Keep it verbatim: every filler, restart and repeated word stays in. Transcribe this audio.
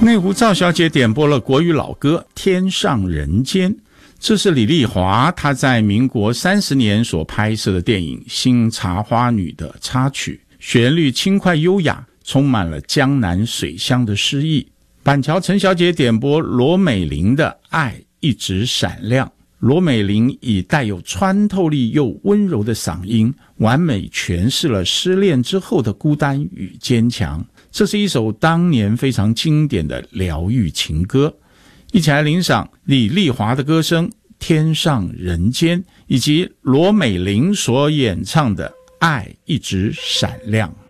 内湖赵小姐点播了国语老歌《天上人间》，这是李丽华她在民国三十年所拍摄的电影《新茶花女》的插曲，旋律轻快优雅，充满了江南水乡的诗意。板桥陈小姐点播罗美玲的《爱一直闪亮》，罗美玲以带有穿透力又温柔的嗓音，完美诠释了失恋之后的孤单与坚强。这是一首当年非常经典的疗愈情歌，一起来欣赏李丽华的歌声《天上人间》，以及罗美玲所演唱的《爱一直闪亮》。